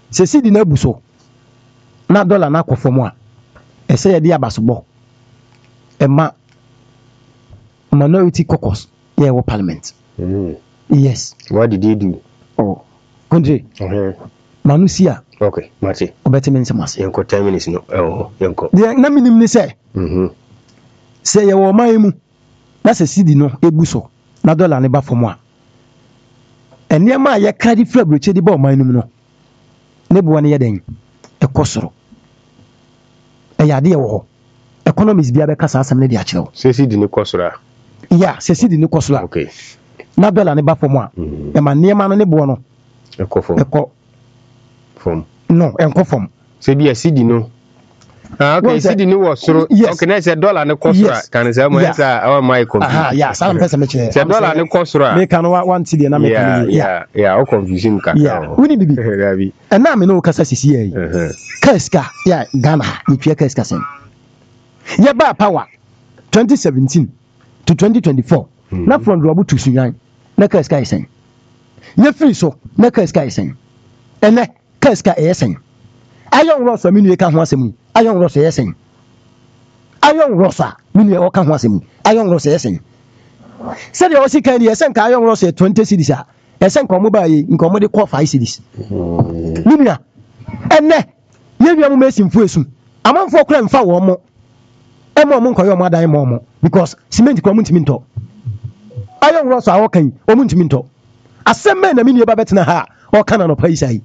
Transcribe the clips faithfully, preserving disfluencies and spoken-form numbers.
se sidi na buso na dollar na akofo a ese ye de abasobo ema minority caucus yeah wo parliament. Mm. Yes. What did he do? Oh, country. Uh-huh. Manusia. Okay, Mati. Obeti men semase. Yanko ten minutes no. Oh, yanko. De na minim ni say. Mhm. Say ye wo man mu. Na se sidi no ebuso. Na dollar ne ba fo mo a. Eniema ye kredi fra broche di ba o man mu no. Ne bo ne ye den. Ekosoro. E ya de ye wo. Economics bia be kasa asem ne de a kire wo. Se sidi ne kosora. Yeah, se sidi ne kosora. Okay. Na dollar ne ba fo mo a. Mm. E ma niema no ne bo no. Ekofo. Eko Form. no enko form. Se bi sidi no. Ah, okay, well, sidi no was so. Yes. Okay, na say dollar ne kosora. Can say mo say our my confuse. Aha, yeah, some person me che. Se dollar ne kosora. Me kan one cedi na me kan. Yeah, yeah, o confusion ka. Yeah. Woni bibi. Rabi. And na me no kasa sisi yi. Eh. Kaska, yeah, Ghana, ni twa kaska sen. Ye ba power twenty seventeen to twenty twenty-four. Mm-hmm. Na from Robu to Sunyan. Na kaska sen. Ye free so, na kaska sen. Ene kaska e sen. Ayon Rosa minu e ka ho asem. Ayon Rosa e sen. Ayon Rosa minu e o ka ho asem. Ayon Rosa e sen. Se de o si kan ye sen ka Ayon Rosa twenty cedis a. E sen ko mo ba yi, nko mo de call five cedis. Mhm. Nimia. Ene ye wi amu mesimfu esu. Amanfo kura mfa wo mo. E mo mo nkoyo mo adan mo mo because cement ko mo ntimi nto. Ayon Rosa a o kan o mo ntimi nto. Asem me na minu e ba betena ha o kan na no paisai.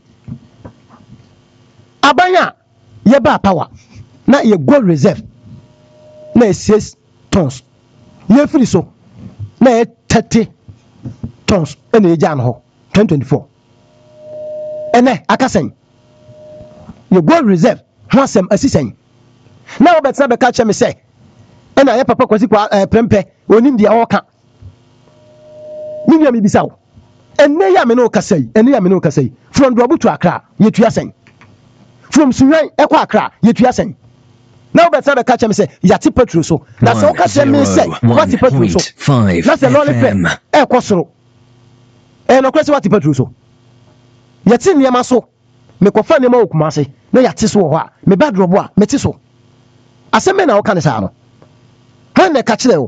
Abanya ye ba power na ye gold reserve na six tons ye free so na ye thirty tons ene ye jan ho twenty twenty-four ene akasen ye gold reserve ho asem asisen na obetna be ka che me say ena ye papa kwasi kwa eh, prempe onim dia o ka minya mi bisawo ene ya me no kasai ene ya me no kasai from Duabu to Accra ye tuasen from Sunyan Ekwa Accra yetua sen now better be catch me say yati petrol so that's all catch me say what petrol so that's a lolly pen e kwosoro e no kwese what petrol so yati niam so me kofa niam okuma se na yati so ho a me bad robo a me ti so aseme na o kan sa no han na catch le o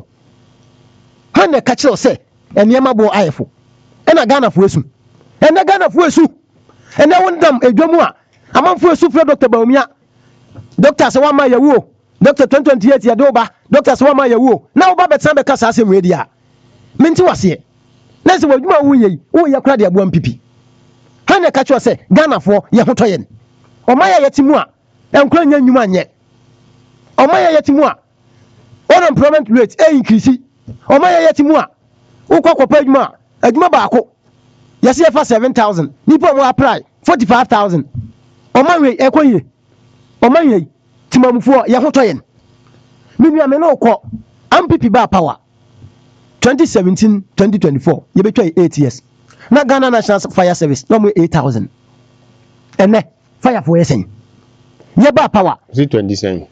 han na catch le say eniam abo ayefo e na Ghana fo esu e na Ghana fo esu e na wondam edwamu a amanfo sufre Doctor Baumia Doctor se wa ma yawo Doctor twenty twenty-eight ya do ba Doctor se wa ma yawo na wo ba betan be kasa asem we dia menti wase na se wadwuma wo yi wo ya kra de abo ampipi ha na ka cho se Ghana fo ye hotoye o ma ya yetimu a enkra nya nwuma anye o ma ya yetimu a unemployment rate e increase o ma ya yetimu a wo kwakopa adwuma adwuma ba ako yesi e fa seven thousand nipa mo apply forty-five thousand omanwe ekoye omanwe timamufo ye hotoyen minua me no ko ampp ba power twenty seventeen twenty twenty-four ye betwa eight years na Ghana National Fire Service no mo eight thousand ene fire for yesen ye ba power twenty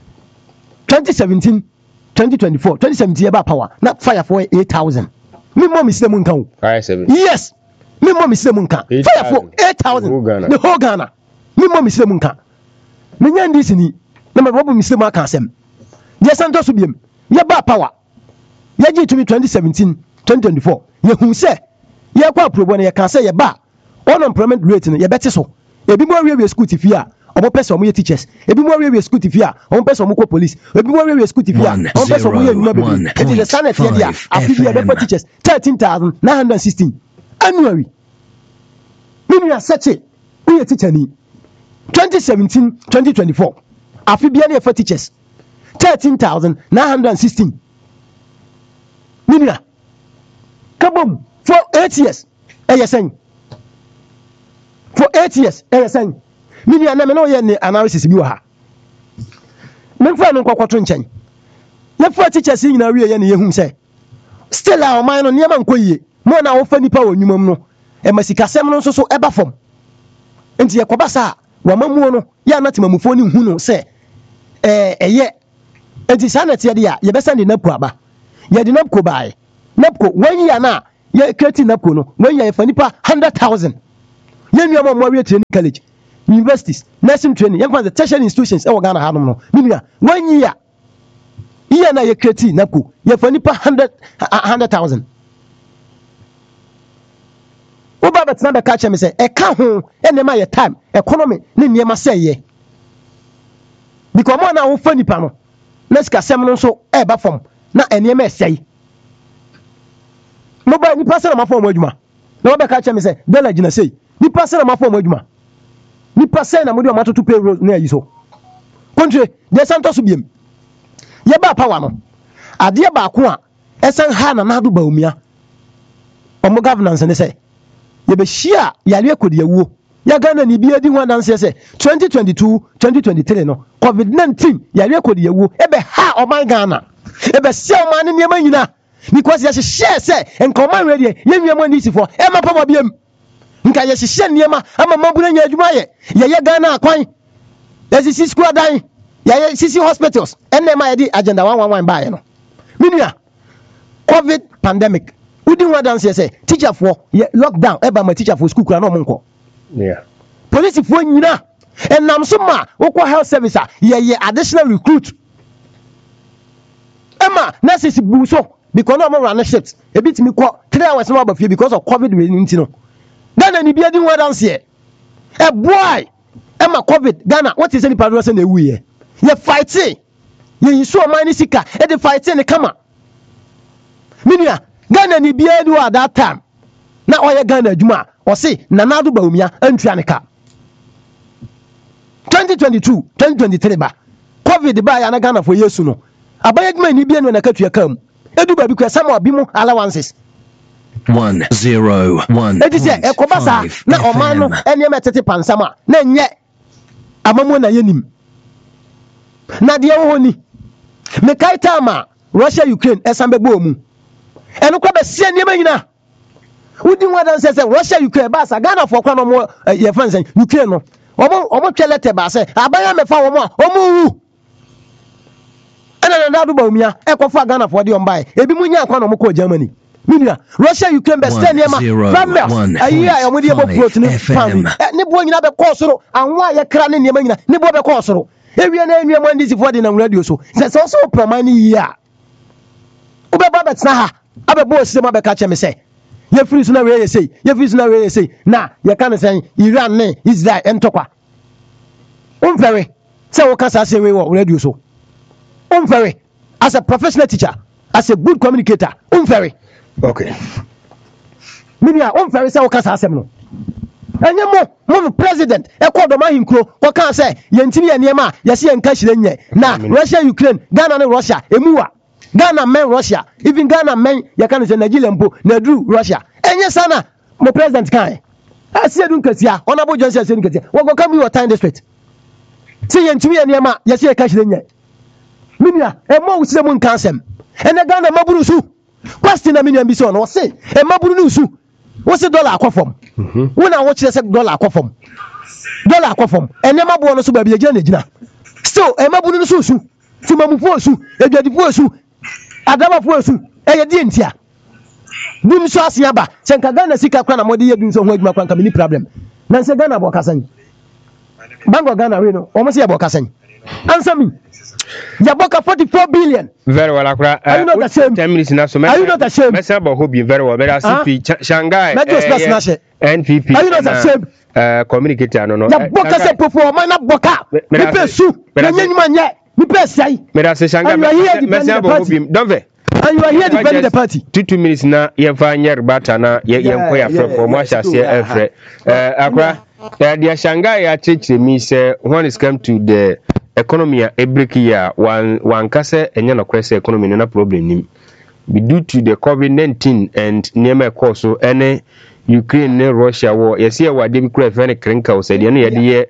seventeen twenty twenty-four twenty seventeen ye ba power na fire for eight thousand mi mo mi se mun kan fire service yes mi mo mi se mun kan fire for eight thousand the whole Ghana mi mo misle mun kan me nya ndi sini na me bobo misle ma kan asem ye santo so biem ye ba power ye gi to me twenty seventeen twenty twenty-four ye hu se ye kwa probo na ye kan se ye ba unemployment rate no ye beti so ebi mo awie school ti fi a omo pese omo ye teachers ebi mo awie school ti fi a omo pese omo ko police ebi mo awie school ti fi a omo pese omo ye nyuma bebi it is the standard here dia afi ye be teachers thirteen thousand nine hundred sixteen annually mini ya seche we teacher ni twenty seventeen twenty twenty-four afi bia na for teachers thirteen thousand nine hundred sixteen minia kabom for eight years e yesen for eight years e yesen minia na me no ye ni analysis bi wa ha me fa no kokoto nchen ye for teachers nyina wie ye ne ye hum se still a o man no niam ankoyie mo na wo fa nipa wo nwumam no e masikasem no so so eba fom enti ye kobasa wamamuo no ya na temamufo ni hu no se eh eye enti sanete de ya ye besa ni napko aba ye de napko bae napko one year na ye create napko no one year fa nipa one hundred thousand ye nua mo mo training college universities nursing training yɛmfa the tertiary institutions ɛwɔ Ghana hanom no minua one year year na yɛ create NABCO yɛfa nipa hundred hundred thousand woba betena bɛka kyɛ me sɛ ɛka ho ɛnɛma yɛ time economy ne nneɛma sɛ yɛ because mo na wo fa nipa no na sika sɛm no nso ɛba fam na nneɛma ɛsɛe mo ba nipa sɛ na mafɔ mo adwuma na wo bɛka kyɛ me sɛ dela gina sei nipa sɛ na mafɔ mo adwuma nipa sɛ na mo de matoto payroll na yi so kontre de santo so biem ye ba power no ade ba ko a ɛsan ha na na do ba omia omo governance ne sɛ ye be hia yale akodi awuo ya Ghana ni bia di ho adanse sɛ twenty twenty-two twenty twenty-three no covid nineteen yale akodi awuo e be ha oman Ghana e be sia oman ne niema nyina because ye hye sɛ enkoman we de ye nwiam ani sifo e ma papa biem nka ye hye niema ama mabuna nya adwuma ye ye ye Ghana akwan ye sisi school dan ye ye sisi hospitals enne ma ye di agenda one one one ba ye no minua covid pandemic udi ho adanse sɛ teacher for lockdown e ba ma teacher for school kura no monko yeah police for nyina enam so ma wokɔ health service a ye ye additional recruit ema nurses bu so because no more run shift e bit me kɔ three hours no abafie because of covid reason no Ghana ni bia di ho adanse e boy ema covid Ghana what is any padro say na ewu ye ye fight ye yiso man ni sika e dey fight ne kama minua Ghana ni bia di at that time na oye Ghana adwuma o se nanado ba omia antua ne ka twenty twenty-two twenty twenty-three ba covid ba ya na Ghana for yesu no abaya adwuma ni bia no na katua kam edu ba bi kwa sama obi mu allowances one zero one edi se ekoba sa na oman no ene metete pansama na nye amamu na yenim na de wo ni me kai tama Russia Ukraine esambe bo mu eno kwa be sie niema nyina wudi wadan se se Russia Ukraine ba sa Ghana for kwa no mo ye fan Ukraine no omo omo twelete ba se abaya me fa wo mo omo wu ena na ndadu ba omia ekofa Ghana for de ombae ebi mu nya kwa no mo ko Germany minua Russia Ukraine be stand niema farmers ayi a omo de bo protein farm ne bo nyina be ko soro anwa ye kra ne niema nyina ne bo be ko soro ewie na enwie mo ndisi for de na radio so se se so proman yi a ube ba betna ha abebo osema be ka cheme se ye free so na we ye sei ye free so na we ye sei na ye ka ne sen Iran ne Israel entokwa umfere se wo ka sa se we wo radio so umfere as a professional teacher as a good communicator umfere okay minia umfere se wo ka sa asem no enye mo mo president e ko do ma hinkro ko kan se ye ntini ye niema ye se ye nka hire nye na Russia Ukraine Ghana ne Russia emuwa Ghana men Russia even Ghana men ya kan say Nigeria mpo na dru Russia enye sana mo president kan asiedu nkasia honorable Johnson asiedu nkasia wo go come your time district say yentumi ye niema ya say ka hire nye minia e mo wusire mu nkansem ene Ghana maburu su question na minia bi so no say e maburu ni su wo say dollar akofom mhm wona wo kire say dollar akofom dollar akofom ene mabo no so ba bi agina na gina still e maburu ni su su timamufu su edwadifu su adama fuesu eye die ntia bim so asia ba senka Ghana sika kwa na modi ye bim so ho adwuma kwa nka mini problem na nse Ghana bo kasan bango Ghana we no o mo se ye bo kasan answer me ya boka forty-four billion very well akra uh, ten minutes na so are you not ashamed mesa bo hobi very well but as if Shanghai N P P are you not ashamed uh communicator no no ya boka se popo man na boka me pesu na nyanyuma nye me pesai me da se Shanghai mesa bo hobi don't ve and you are here defending the party two two minutes na ye fa nyer bata na ye ye nko ya frɛ for mo ahya se efrɛ uh akra the Shanghai ya chechire mi say when it come to the economy a break here one one kase enye no kwese economy no na problem nim be due to the covid nineteen and near course so any Ukraine ne Russia war yes here wa dey be kura fene krenka o say de no ye de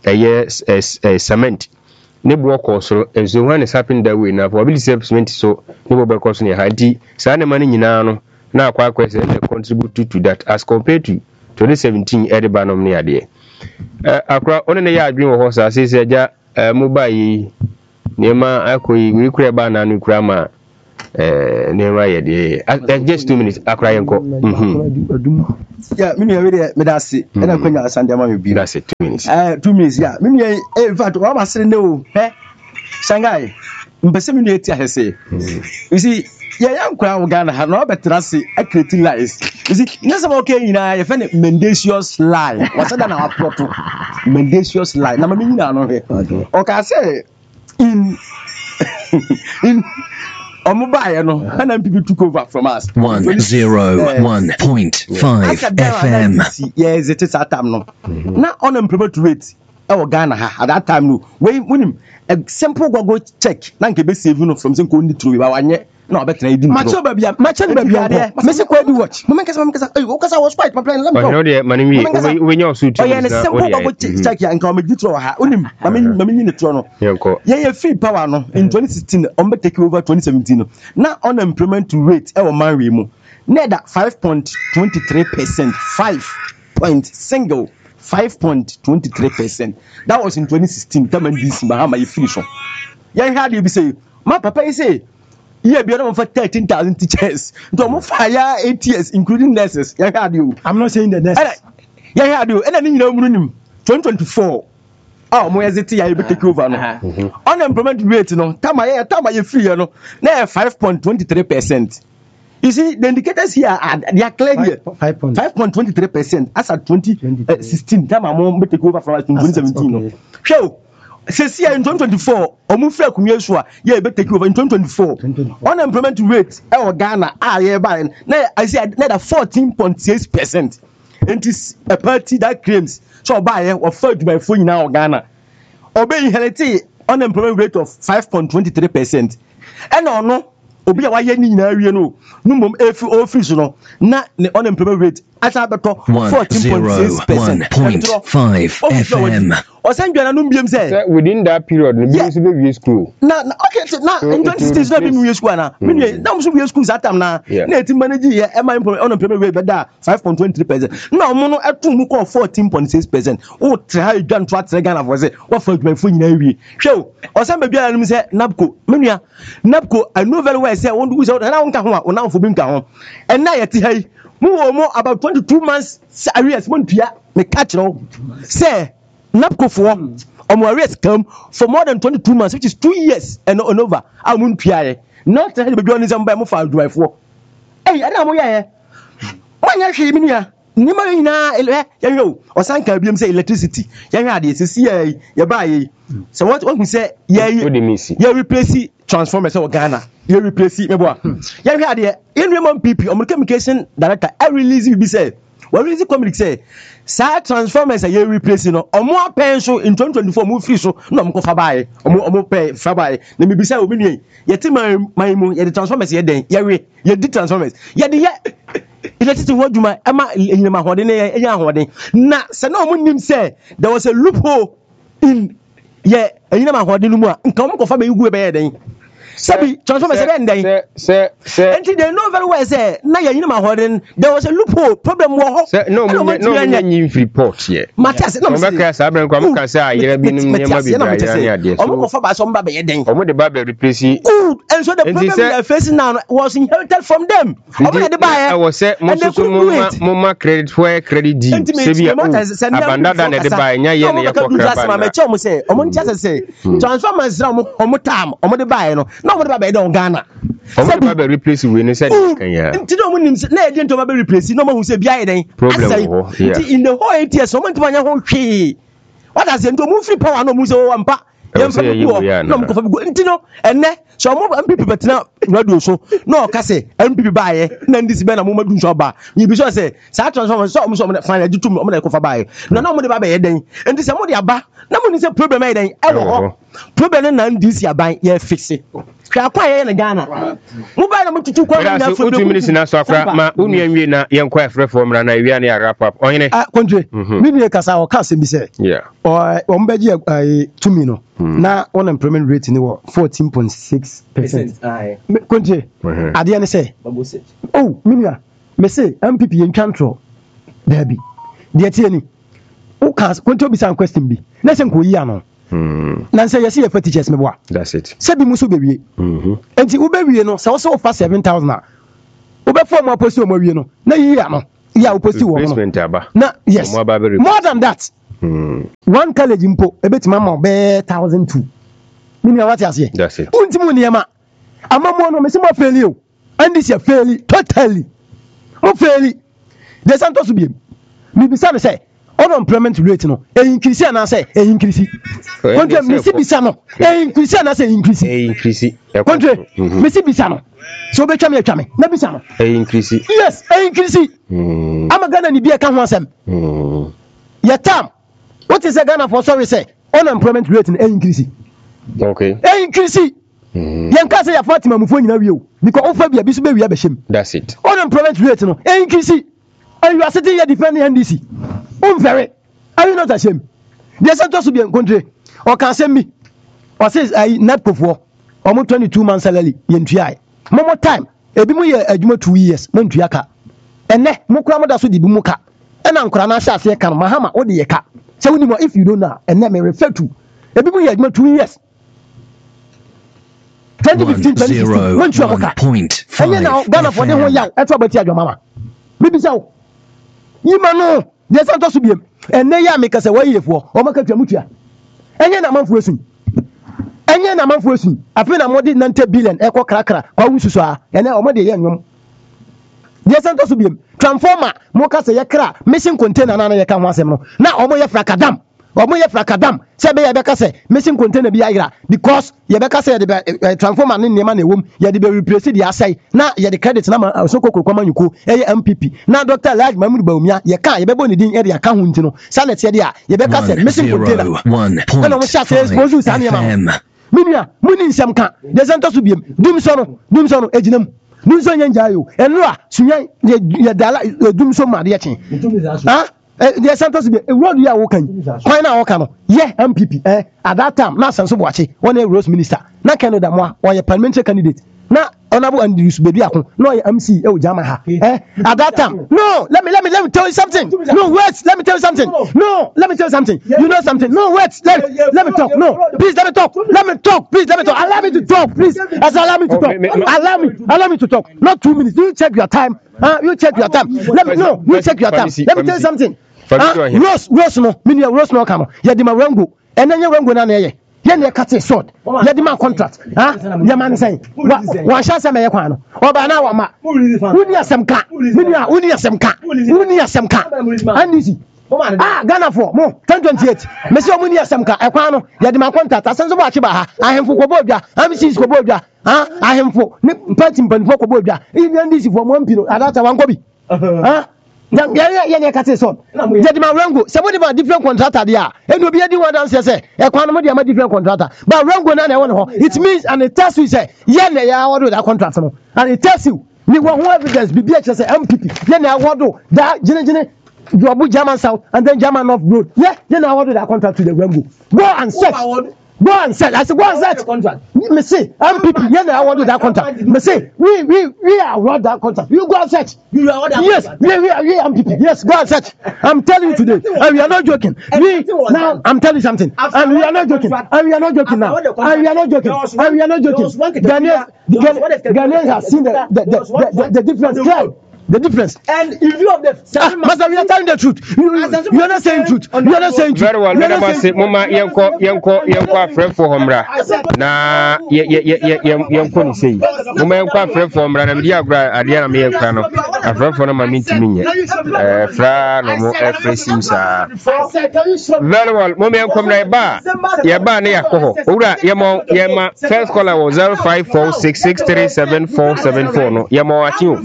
ye cement ne bo course so and so when is happening that way now for ability cement so ne bo be course ne hadi sa ne man nyina no na akwa kwese and contribute to that as compared to twenty seventeen edibanom ne ade eh akwa one ne ya adwen wo ho sa say say ja mobile nema akoyi we kura ba na no kura ma eh nema ye de just two minutes akra yenko mhm yeah me me we me da se e na kwanya asande ma me bi that's it two minutes eh two minutes yeah me me in fact wa ma sere ne o eh Shanghai mbese me ne ti ahese you see yeah yan kwa wo Ghana ha no betra se accurate lies you see nyesa ma okay nyina ye fe ne mendacious lie wasa da na apoto mendacious lie na ma me nyina no he okay say in in Omubaye no and then people took over from us one zero one point five F M. Yes, it is that time no. Now unemployment rate e Ghana ha at that time no. When when a simple go check na nke be save no from say ko ni true ba wanye na obetra edi macho babia macho babia mesi ko edi watch mama kasa mama kasa eh o kasa was quiet my plan let me go no dey mani mi we nya osu tu oh yeah simple go check ya nka o me ditro ha onim mama mama ni netro no yenko yeah yeah free power no in twenty sixteen on be take over twenty seventeen no na unemployment rate e o man we mu na that five point two three percent five point single five point two three percent that was in twenty sixteen come and this mahama you free so yeah how do you be say my papa you say yeah, be around for thirteen thousand teachers. Don't fire eight years, including nurses. Yeah, how do you? I'm not saying the nurses. Yeah, how do you? And then you know, twenty twenty-four. Oh, more as it is, I will take over. No, unemployment rate, no, Tama, Tama, you free, no, now five point two three percent. You see, the indicators here are they are clear here. Five point five point two three percent as at twenty sixteen. Tama, more take over from us in twenty seventeen. Show. Says here in twenty twenty-four, Omufra Kumyeswa, yeah, but take over in twenty twenty-four. Unemployment rate, our Ghana, ah, yeah, by now I see another fourteen point six percent. And it is a party that claims so by or third by phone now Ghana. Obey reality, unemployment rate of five point two three percent. And no, Obi a why any na area no, no mum every office no, na the unemployment rate at about fourteen point six percent. one point five F M. Or send you an umbium say within that period, the yeah. be school. Now, okay, so now in twenty sixteen, not being school now. Meaning, now we school that time now. Net manager here, am I unemployment rate better five point two three percent. Now, mono at two muko fourteen point six percent. Oh, try you done trust again of was it? What for my phone in every show? Or some baby, I say Nabco, Minia, Nabco. I know very well. Say I want to use out and I won't come home or now for being home. And now at hey, more more about twenty-two months. Arias, one pia, me catch no. Say. Napco for um arrest come for more than twenty-two months, which is two years and, and over. I won't pay. Not to be doing some by more for drive for. Hey, I don't know. Yeah, one year she mean ya. Nima na yo or sanka bi say electricity. Yeah, this is ya buy. So what what we say? Yeah, yeah, replace transformers or Ghana. You replace me boy. Yeah, there. In Raymond P P, on communication director, I release you be say. What is the communique say? Sa transformers a year replace no omo pension in twenty twenty-four mo free so no mo fa bae omo omo pay fa bae na me bi say obi nui yeti man man mu ye the transformers ye den ye we ye di transformers ye de ye electricity waduma e ma enyima hode ne ye enya hode na se na omo nim say there was a loophole in ye enyima hode no mu a nka omo ko fa bae gu be ye den Sabi transformers say den say say until they know very well say na ye enyima hode there was a loophole problem wo ho no no no any report here Matthias no me ka sa abran kwa me ka say ayere bi nim nyama bi bra ya ne ade so omo ko fa ba so mba be ye den omo de ba be replace good and so the problem they are facing now was inherited from them omo de ba I was say mo so mo mo credit where credit due say bi abanda da ne de ba nya ye ne ye ko kra ba me che omo say omo ntia say transformers na omo omo tam omo de ba no na omo de ba be don Ghana omo de ba be replace we ne say kan ya nti no omo nim na e de nto ba be replace no mo hu say bia ye den problem in the whole eight years omo ntuma nya ho hwe what does nto mo free power no mo say o mpa no mo ko fa go nti no enne so mo M P P betina radio so no ka say M P P baaye na ndisi be na mo madu so ba yi bi so say sa transform so mo so mo fan agitu mo na ko fa baaye na na mo de ba be ye den nti say mo de aba na mo ni say problem e den e wo ho problem na ndisi aban ye fix it kwa kwa ye na Ghana mo ba na mo tutu kwa na for two minutes na so afra ma unu anwie na ye nkwa afre for mra na ewia na wrap up onyene ah konje mi ni kasa o ka se bi say yeah o o mbeji ai to me no na unemployment rate ni wo fourteen point six percent aye konje ade ne say oh minia me say M P P en twantro there bi de tie ni o ka konje bi san question bi na se nko yi ano Mm. Na say yes, for teachers me boa. That's it. Say bi muso be wie. Mhm. Enti wo be wie no, say wo say offer seven thousand a. Wo be form aposti o mo wie no. Na yi ya no. Ya wo posti wo no. Replacement aba. Na yes. More than that. Mm. One college impo ebetima ma be one thousand two. Mini what you say? That's it. Unti mu niema. Amamo no me se mo fail you. And this year fail totally. Mo fail. De Santos bi. Mi bisa no say unemployment rate no e increase na say e increase. Kontre me si bisa no e increase na say increase. E increase. Kontre me si bisa no. So be twa me twa me. Na bisa no. E increase. Yes, e increase. Mm. Ama Ghana ni bia ka ho asem. Mm. Your term. What is Ghana for sorry say unemployment rate no e increase. Okay. E increase. Mm. Yen ka say ya Fatima mufo nyina wie o. Because ofa bia bi so be wi abehim. That's it. Unemployment rate no e increase. And you are sitting here defending N D C. Um very. Are you not ashamed? There's a to be in country. Or can send me. Or says I net before. Almost twenty-two months salary. Yentuai. More time. Ebi mu ye adwuma two years. Mo ntuaka. Ene mo kura mo da so di bi mu ka. Ena nkura na sha se kan mahama o de ye ka. Say we if you don't know. Ene me refer to. Ebi mu ye adwuma two years. twenty fifteen twenty sixteen. Mo ntua mo ka. Enye na Ghana for the ho yaw. Eto abati adwo mama. Bibi saw. Yima no de Santos biem enne ya me kase wayefo o maka twa mutua enye na manfo esun enye na manfo esun afi na modi ninety billion e ko krakra kwa wususu a ene o mode ye nwom de Santos biem transformer mo kase ye kra missing container na na ye ka ho asem no na o mo ye frakadam o mo ye frakadam se be ye be kase missing container bi ayira because ye be kase ye de transformer ne nema na ewom ye de be replace the asai na ye de credit na so kokoko manyuko e M P P na Doctor Laj Mahmoud Bawumia ye ka ye be boni din e de aka ho ntino sanet ye de a ye be kase missing container na mo sha say expose sa ne ma minia muni nsem ka de Santos biem dum so no dum so no ejinam dum so nyanja yo eno a sunyan ye dala dum so ma de ye chen ha the Santos be road ya wo kan kwan na wo kan no yeah M P P eh at that time na Sanso Boache one Rose minister na Canada mo or your parliamentary candidate na honorable Andrews Bedu akon no your M C e o jama ha eh at that time no let me let me let me tell you something no wait let me tell you something no let me tell you something you know something no wait let, let me talk no please let me talk let me talk please let me talk allow me to talk please as allow me to talk allow me allow me to talk not two minutes you check your time huh? You check your time let me no you check your time let me tell you something Ah, Rose, Rose no, mini Rose no kamo. Yadi ma Rango, and then you Rango na neye. Yen ye cut sword. Yadi ma contract. Ah, ya man say. Wa sha sa me ye kwano. Oba na wa ma. Uni asem ka. Mini a uni asem ka. Uni asem ka. Andisi. Ah, Ghana for mo ten twenty-eight. Me say omuni asem ka. E kwano yadi ma contract. Asenso ba chi ba ha. Ahemfo ko bodwa. Amsis ko bodwa. Ah, ahemfo. Ni party mpanfo ko bodwa. Ini andisi for mo mpino. Adata wanko bi. Ah. Yeah, yeah, yeah, yeah, cut it son. Jadima Rango, somebody about different contractor there. And will be a one answer, say, a quantity of different contractor. But Rango, none, it means, and it tells you, say, yeah, they are ordered that contract. And it tells you, you want evidence, be B H S M P P, then I want to that, Jenny, you are German South, and then German North Road. Yeah, then I ordered that contract to the Rango. Go and search. Go and sell. I said, go and search. Contract. Me say, M P P, yeah, I want to that contract. Me say, we, we, we are what that contract. You go and search. You are that yes, contract. Yes, we are, we are M P P. Yes, go and search. I'm telling you today, and we are not joking. We, now, I'm telling you something, and we are not joking, and we are not joking now, and we are not joking, and we are not joking. Ghanaians, Ghanaians have seen the, the, the, the, the difference. Clear. The difference. And in view of the ah, Master, we are telling the truth. You, you are not saying truth. You are not saying truth. Very well. Let us say, Mama, yanko, yanko, yanko, friend for Homra. Na, ye, ye, ye, ye, yanko ni say. Mama, yanko, friend for Homra. Na mdia gra, adiana me yankano. A friend for Nama minti minye. Eh, fra, no mo, eh, fresim sa. Very well. Mama, yanko mna yaba. Yaba ne yakoho. Ura, yamo, yama. First caller was zero five four six six three seven four seven four. No, yamo achiu.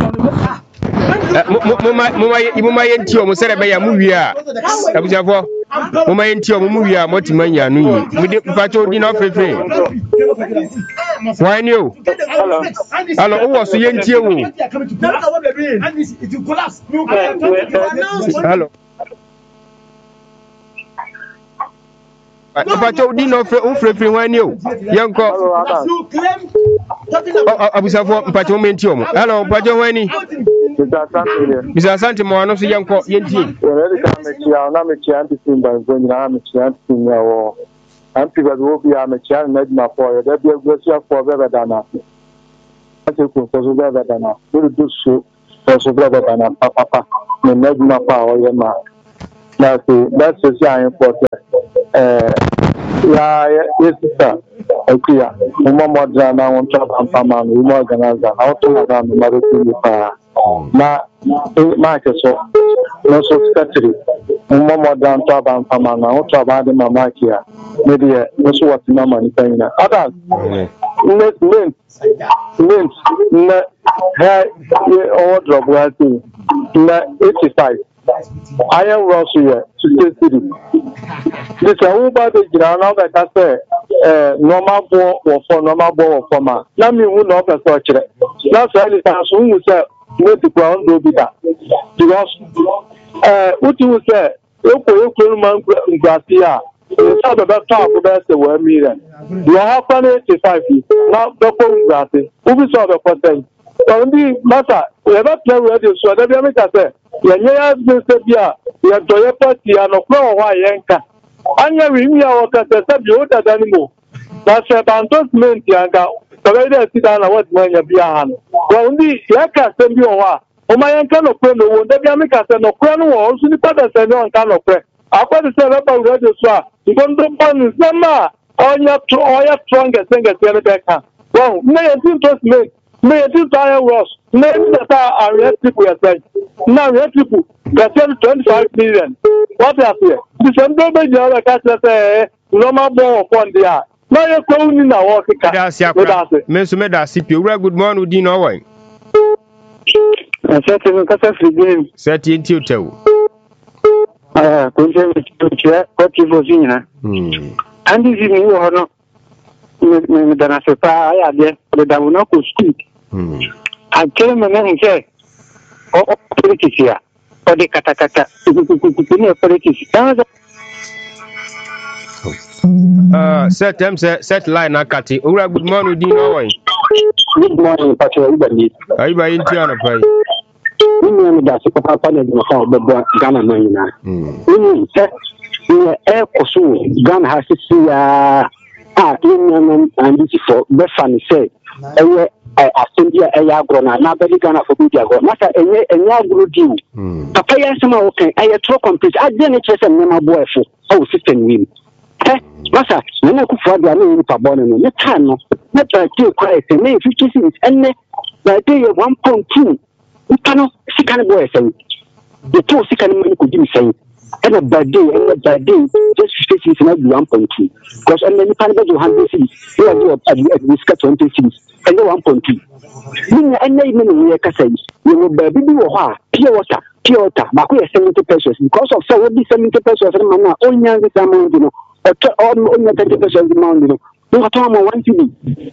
Muma muma yenti o musere be ya muwia abujafo muma yenti o muwia motimanya nu yi mudi pacho di na fefe why new hello o wo so yenti ewo hello pacho di no fe o fefe why new yanko abujafo pacho menti o hello pacho why ni Mister Asante mo ano so yanko yenti. Already can make ya na make ya anti simba go nyina make ya anti simba wo. and people will be a machine made my for there be a question for better than us. I think for better than us. We'll do so for better than us, papa. The made my power, your man. That's it. That's the sign important. Uh, yeah, yes, sir. Okay, Mama Jana on top and Paman, we more organize that. How to have the Maruki. Na market so no so secretary Mama down top and Paman, how to have the Mamakia. Maybe no so what no money paying. Others, mint, mint, mint, all drop writing, eighty-five. I am Russia to city. This is about the ground of the say normal ball or for normal ball for ma. Let me who know the search. That's why it has who say with the ground will be that. Because uh what you say, you could you man Garcia. The sort of that top of the word million. You have eighty-five now the phone gratis. Who is sort of percent? Only matter, we have not played with you, so let me say. Yanya Bisabia, Yatoya Party, and of no Wayanka. Anya Rimia or Catasabi, what at animal. That's a bantusment, Yanga. The way they sit down, what man you be on. Only Yaka send you a Omayanka no Preno, won't they be a no Preno, also the Pata send on can of prayer. After the seven about Radio Swap, you don't do one summer, all your strongest singer, Senator. Well, may I think just make. May I do tire was names that are red people are saying. Now red people that sell twenty-five million. What are here? The same baby other cats say normal ball upon the eye. Now you're calling in our walking car. That's your Miss Meda C P. Good morning, Udin Owen. I said to the game. Set into tell. Ah, continue to check what you was in. And this is new or not? Then I said, I had the Davunoku school. I came and then said, oh, politics here. Or the Katakata, politics. Uh, set them set line Akati. Ura, good morning, Dean Owen. Good morning, Patrick. Are you by Indiana Pay? We know that the Papa is the Ghana man. We said, we air Kosu, Ghana has to see, uh, ah, and this is for Befan said, I send you a yagrona, now very Ghana for Budiago. Master, a yagro deal. Papa, some okay, I had two complete. I didn't chase a member boy for oh, system win. Master, when I could find the name for Bonnie, no time, not like two quiet, and maybe fifty cents, and by day of one point two. You cannot see kind of boy saying the two second money could be saying. And a bad day, and a bad day, just fifty cents, not one point two. Because and then you can't go hundred cents, you are doing at least twenty cents, and no one point two. You and name we are saying, you will be pure water, pure water, but we are seventy pesos because of so will be seventy pesos and man, only the amount, you know, or only thirty pesos amount, you know. You are talking about one thing.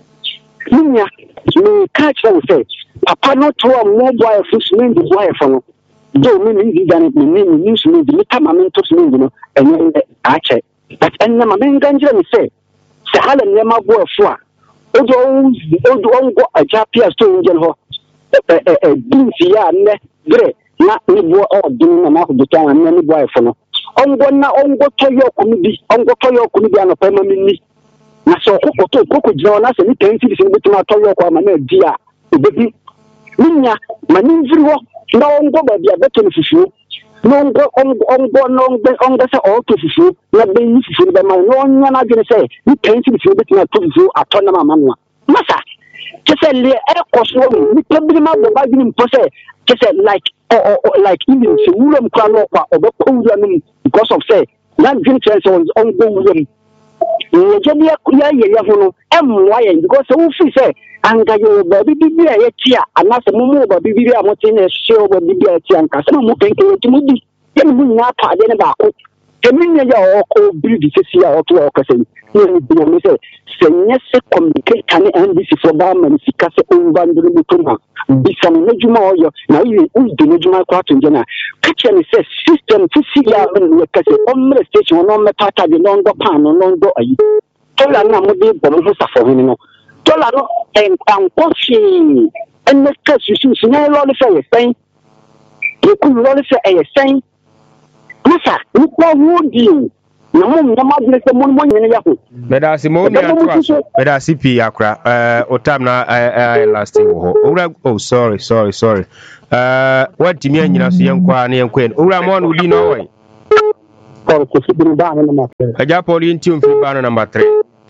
You catch what we say. Papa not to a mobile fish name the wife from do meaning than it mean news me the little man to me, you know, and then I check. But and my main danger say, Sahal and Yama boy for Odo Odo a Japanese to Indian ho a beans ya ne great, not me boy or doing enough of the time and many boy for no. On one now on go to your committee, on go to your committee on a permanent. Na so ko to ko ko jona se ni ten cities in between to your kwa na dia obebi minya manimviri ho na ongo ba bia beto no fufu no ongo ongo no ongo se o to fufu na be ni fufu be ma no nya na dwene se ni ten cities in between to fufu atona mama no masa kese le e koso ni pebiri ma bo ba bi ni mpo se kese like or like even se wulom kwa no kwa obekọ wura no because of say na dwene se ongo wura Nigeria kuya ye yahono emwa ye because we feel say anga yo ba bibia ye tia anase mumu ba bibia amoti na hye ba bibia tia anka se mu kenke tumudi ye mu nya pa de ne ba ko eminya ya o bibia sisi ya o to o kase ni bi mo se senye se communicate kan N B C for ba man sika se o ba nduru mutuma bisam nejuma oyo na yi u de nejuma kwa tunje na kache ni se system sisi ya o kase omre station no metata de no ndo pan no ndo ayi tola na mo de bo mo sa fo ni no tola no en ankoshi en ne kasu sisi na lo le fe sen e ku lo le fe e sen masa ni kwa wodi na mo na ma de se mo mo nyene ya ko Meda si mo ni atwa. Meda C P akra. Eh o time na I last wo. Owura oh sorry sorry sorry. Eh what timi anyina so yenkwa na yenkwa. Owura mo na udi no won. Ko ko si bin ba na ma. Aja poli nti o fi ba no number three.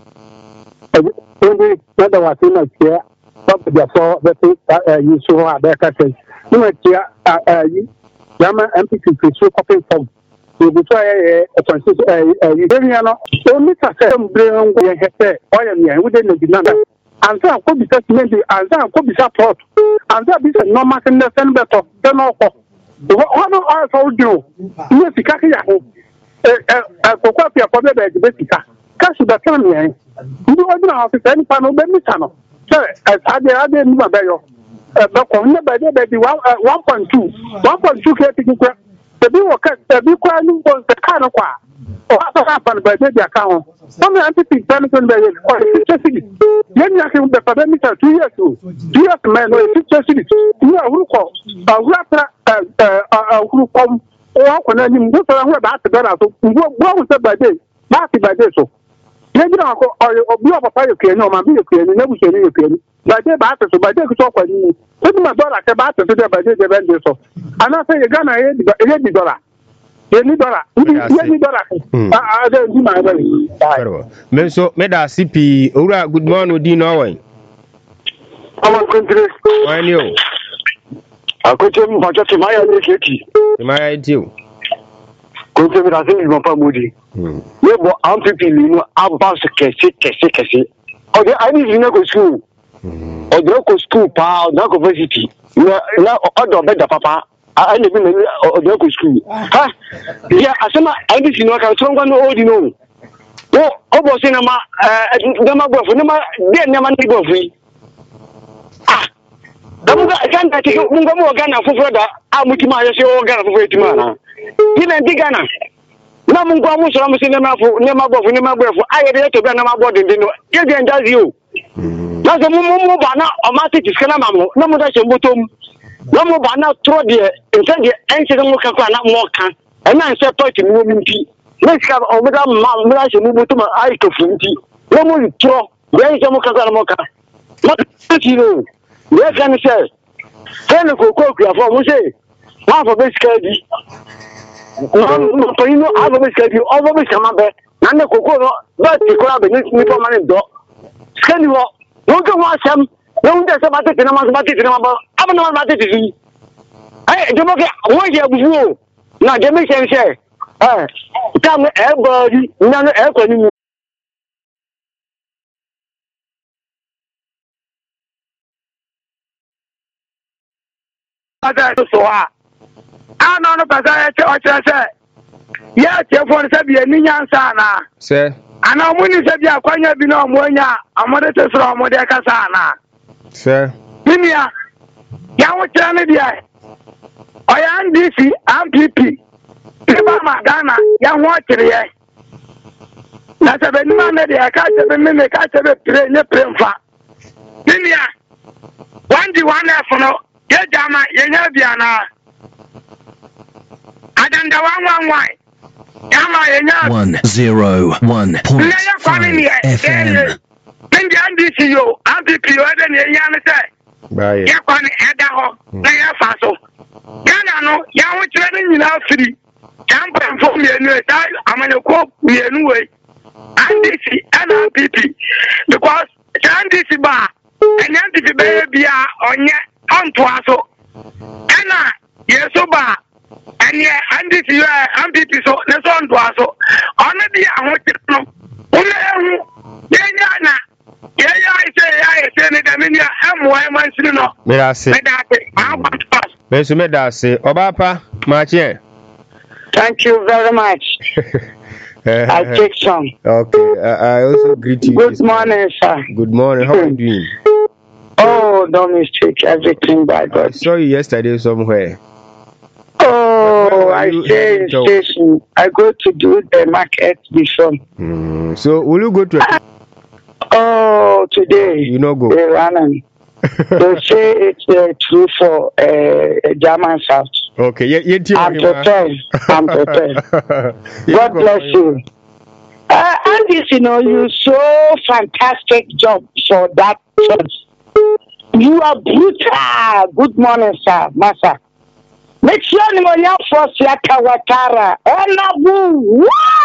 Only whether was in a chair, but therefore the you saw a better case. In a chair, Yama M P to show copy from. You will try a transition. You don't know. Only some bring we have oil and within the demand. And that could be maybe, and that could be support. And that is a normal in the same better than all. What I told you, you see, a copy of the basic. Cash the family. You don't know if any panel be misano. Sir, as I did, I didn't know about but on the bed, baby, one point two, one point two K. The bill will cut the big crime was the kind of car. Or what happened by the account. Some empty Jonathan Bay or future city. Then you can be parameter two years old. Two years man or future city. You are who call a rapper, a group of or when I knew about the dollar. What was that by day? Marty by day so. You know, or you have a fire can no man be a can, never say you can. By day batters, by day talk with you. Put my dollar about to the by day vendor. And I say you're gonna hit the dollar. You need dollar. You need dollar. I don't do my way. Menso, Meda C P, Ura, good morning, Dean Owen. I'm on country. When you? I could tell you my just my identity. My idea. Country with us in my moody. You were unprepared, about to catch it, catch it, catch it. Oh, I didn't go to school. Or go school, pal, no university. You are not better, papa. I live in a local school. Huh? Yeah, I said, I didn't know I was someone old, you know. Oh, I was in a ma, Nama Buffy, then Naman Buffy. Ah, I can't take Mungo Ghana for further. I'm with my Ghana for Vetimana. Even Ghana. No Mungo was almost in the mouth for Nama Buffy, Nama Buffy. I had to be Nama body, you know. You does you. That's a Mumu Bana or Mati Scanamo, no more than Butum. No more banner throw the instead the ancient Mokana Moka, and I said, Party moving tea. Let's have over Mamma move to my eye to Flinty. No more throw, there is a Mokana Moka. What you know? Where can I say? Then a cocoa for Mose, half of this candy. No, for you know, half of this candy, all of this come up, and the cocoa, but the crab in this nipple man dog. Scanny walk, don't go watch them. No, that's about it. I'm about it. I'm not about it. Hey, don't get one year before. Now, let me say, eh, come everybody, none of everybody. I don't know if I say, yes, your phone said, be a Nyan Sana. Sir, I know when you said, you're quite a bit of Moya, I'm going to throw Modeka Sana. Sir, Minia, Yawa Chanadia, I am D C, I'm P P. Pima Madana, Yan Watcher. That's a man that I catch a minute, catch a train, a pimfa. Minia, one D one F no, get Jama, Yanabiana. I don't know one one why. One zero one point five F M. Ndị ndị si yo, ndị P O ede na enye ane se. Baye. Ya kwa ni eda ho, na ya fa so. Ghana no, ya ho kire ni nyina afiri. Ya mpa mfo mienu e, ta amanyeko mienu we. Ndị si N P P because ndị si ba, enye ndị si be bia onye onto aso. Ena yeso ba, enye ndị si yo N P P so, ne so onto aso. Ona di ya ho kire no. Una ehu, yenya na yeah, I say, I say, the Minia, I'm why my son. May I say, may I say, Obapa, Marche. Thank you very much. I take some. Okay, I also greet you. Good morning, sir. Good morning. How are you doing? Oh, don't mistake everything by God. I saw you yesterday somewhere. Oh, I stay in station. I go to do the market before. Mm, so, will you go to? A- Oh, today you know go. They're running. They say it's uh, true for uh, German South. Okay, yeah, yeah, I'm prepared. I'm prepared. God bless you. Uh, and this, you know, you so fantastic job for that church. You are brutal. Good morning, sir, Master. Make sure you know your first yakawatara. Enabu.